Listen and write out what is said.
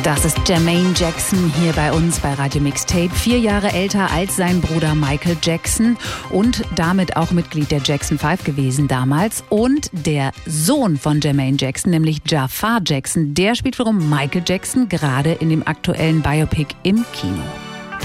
Das ist Jermaine Jackson hier bei uns bei Radio Mixtape. 4 Jahre älter als sein Bruder Michael Jackson und damit auch Mitglied der Jackson 5 gewesen damals. Und der Sohn von Jermaine Jackson, nämlich Jafar Jackson, der spielt wiederum Michael Jackson gerade in dem aktuellen Biopic im Kino.